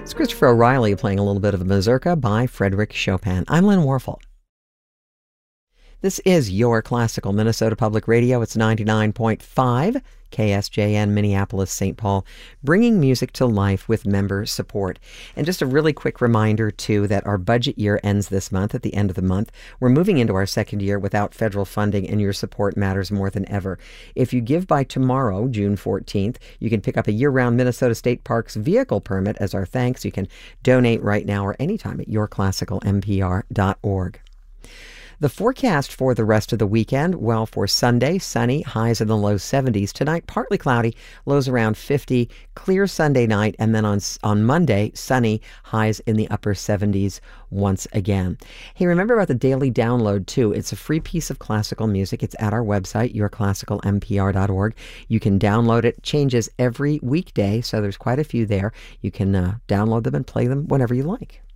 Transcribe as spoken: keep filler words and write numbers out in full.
It's Christopher O'Reilly playing a little bit of a mazurka by Frederick Chopin. I'm Lynn Warfel. This is your classical Minnesota Public Radio. It's ninety-nine point five K S J N, Minneapolis, Saint Paul, bringing music to life with member support. And just a really quick reminder, too, that our budget year ends this month, at the end of the month. We're moving into our second year without federal funding, and your support matters more than ever. If you give by tomorrow, June fourteenth, you can pick up a year-round Minnesota State Parks vehicle permit as our thanks. You can donate right now or anytime at your classical m p r dot org. The forecast for the rest of the weekend, well, for Sunday, sunny, highs in the low seventies. Tonight, partly cloudy, lows around fifty. Clear Sunday night, and then on on Monday, sunny, highs in the upper seventies once again. Hey, remember about the daily download, too. It's a free piece of classical music. It's at our website, your classical m p r dot org. You can download it. Changes every weekday, so there's quite a few there. You can uh, download them and play them whenever you like.